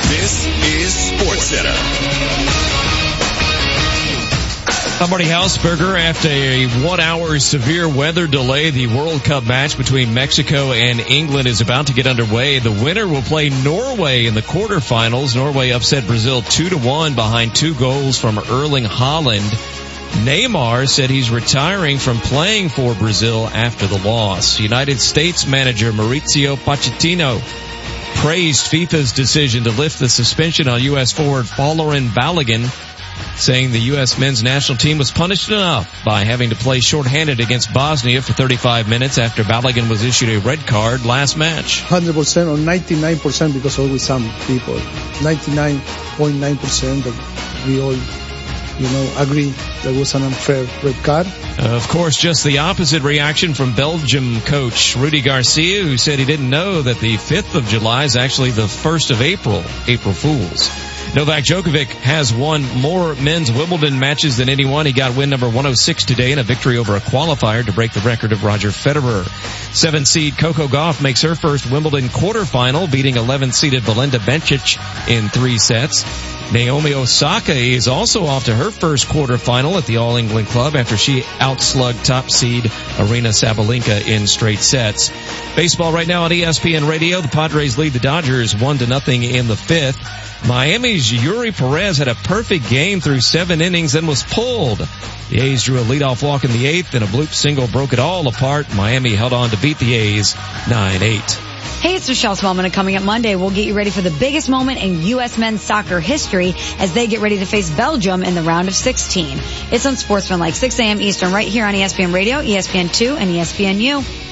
This is SportsCenter. I'm Marty Hausberger. After a 1 hour severe weather delay, the World Cup match between Mexico and England is about to get underway. The winner will play Norway in the quarterfinals. Norway upset Brazil 2-1 behind 2 goals from Erling Haaland. Neymar said he's retiring from playing for Brazil after the loss. United States manager Mauricio Pochettino praised FIFA's decision to lift the suspension on U.S. forward Folarin Balogun, saying the U.S. men's national team was punished enough by having to play shorthanded against Bosnia for 35 minutes after Balogun was issued a red card last match. 100% or 99%, because always some people, 99.9% that we all, agree that was an unfair red card. Of course, just the opposite reaction from Belgium coach Rudy Garcia, who said he didn't know that the 5th of July is actually the 1st of April Fools. Novak Djokovic has won more men's Wimbledon matches than anyone. He got win number 106 today in a victory over a qualifier to break the record of Roger Federer. 7-seed Coco Gauff makes her first Wimbledon quarterfinal, beating 11-seeded Belinda Bencic in 3 sets. Naomi Osaka is also off to her first quarterfinal at the All England Club after she outslugged top seed Aryna Sabalenka in straight sets. Baseball right now on ESPN Radio. The Padres lead the Dodgers 1-0 in the 5th. Miami's Yuri Perez had a perfect game through 7 innings, then was pulled. The A's drew a leadoff walk in the 8th, and a bloop single broke it all apart. Miami held on to beat the A's 9-8. Hey, it's Michelle Smallman, and coming up Monday, we'll get you ready for the biggest moment in U.S. men's soccer history as they get ready to face Belgium in the round of 16. It's on Sportsman like 6 a.m. Eastern right here on ESPN Radio, ESPN2, and ESPNU.